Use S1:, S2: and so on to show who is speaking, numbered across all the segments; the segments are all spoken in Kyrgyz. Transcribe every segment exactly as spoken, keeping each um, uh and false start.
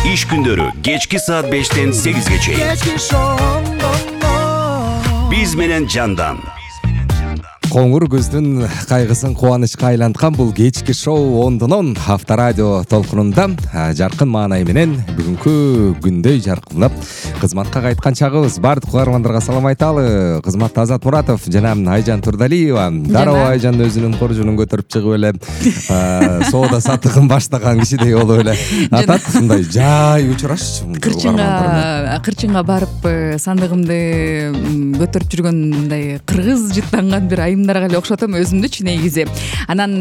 S1: Iş gündörү kечки saat beштен сегизге чейин. Биз менен жандан.
S2: Коңур көздүн кайгысын кубанычка айланткан бул кечки шоу ондонон Авторадио толкунунда жаркын маанай менен бүгүнкү күндөй жаркынлап кызматка кайткан чагыбыз. Бардык угармандарга салам айталы. Кызматта Азат Муратов жана Айжан Турдалиева. Дароо Айжан өзүнүн коржунун көтөрүп чыгып эле соода саттыгын баштаган кишидей болуп эле атат. Мындай жай учурашчу.
S3: Кырчынга кырчынга барып сандыгымды көтөрүп жүргөн мындай кыргыз жыттанган бир айымдарга эле окшотом өзүмдүчү негизи. Анан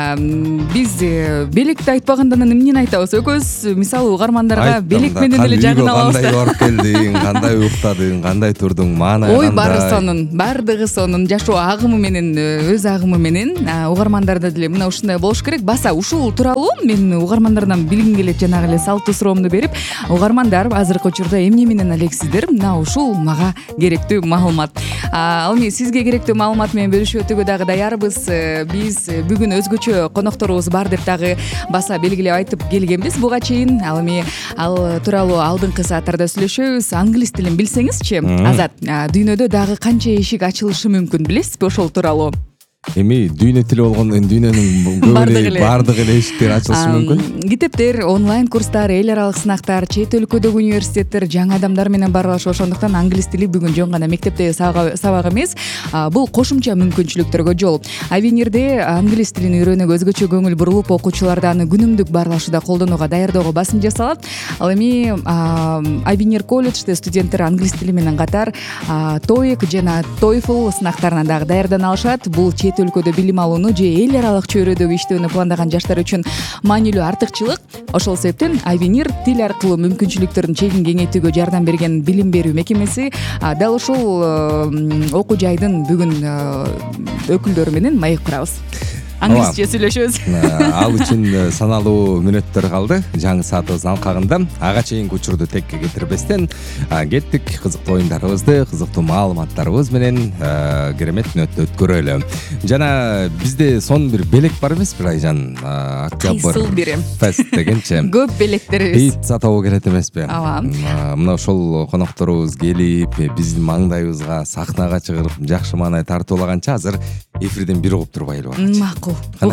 S3: биз белекти айтпаганда эмнени айтабыз? Экөөбүз мисалы угармандарга белек менен эле жагына алабыз.
S2: Кандай барып келдиң, кандай уктадың, кандай турдуң, маанай кандай?
S3: Ой, баары сонун, баардыгы сонун. Жашоо агымы менен, өз агымы менен угармандарда деле мына ушундай болуш керек. Баса ушул тууралуу мен угармандардан билгим келет, жанагы эле салттуу суроомду берип, угармандар азыркы учурда эмне менен алексиздер? Мына ушул мага керектүү маалымат. Ал эми сизге керектүү маалымат менен бөлүшүп өтүүгө дагы даярбыз. Биз бүгүн өзгөчө конокторубуз бар деп дагы баса белгилеп айтып келгенбиз буга чейин. Ал эми ал тууралуу алдыңкы сааттарда сүйлөшөбүз. Англис тилин билсеңизчи, Азат, дүйнөдө дагы канча эшик ачылышы мүмкүн, билесизби ошол тууралуу?
S2: Эми дүйнө тили болгондон дүйнөнүн көбү бардык эле эшиктер ачылышы мүмкүн.
S3: Китептер, онлайн курстар, эл аралык сынактар, чет өлкөдөгү университеттер жаңы адамдар менен барлашып, ошондуктан англис тили бүгүн жөн гана мектептеги сабак эмес, бул кошумча мүмкүнчүлүктөргө жол. Авенирде англис тилин үйрөнүүгө өзгөчө көңүл бурулуп, окуучуларды аны күнүмдүк барлашууда колдонууга даярдоого басым жасалат. Ал эми Авенир колледжде студенттер англис тили менен катар тоик жана тойфл сынактарына дагы даярдана алышат. Бул чет өлкөдө билим алууну же эл аралык чөйрөдөгү иштөөнү пландаган жаштар үчүн маанилүү артыкчылык. Ошол себептен Авенир тил аркылуу мүмкүнчүлүктөрүн чегин кеңейтүүгө жардам берген билим берүү мекемеси дал ушул окуу жайдын бүгүн өкүлдөрү менен маек курабыз. Англисче сүйлөшөбүз.
S2: Ал үчүн саналуу мүнөттөр калды. Жаңы саатыбыздын алкагында ага чейинки учурду текке кетирбестен кеттик. Кызыктуу оюндарыбызды, кызыктуу маалыматтарыбыз менен керемет мүнөттү өткөрөлү. Жана бизде сонун бир белек бар эмеспи, Айжан?
S3: Кайсыл бири?
S2: Фест дегенче.
S3: Көп белектерибиз.
S2: Пицца тобу келет эмеспи?
S3: Ооба.
S2: Мына ошол конокторубуз келип, биздин маңдайыбызга сахнага чыгып, жакшы маанай тартуулаганча азыр эфирден бир угуп турбайлы багачы.
S3: Макул.
S2: Кандай